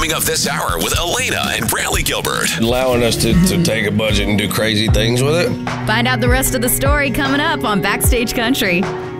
coming up this hour with Elena and Brantley Gilbert. Allowing us to take a budget and do crazy things with it. Find out the rest of the story coming up on Backstage Country.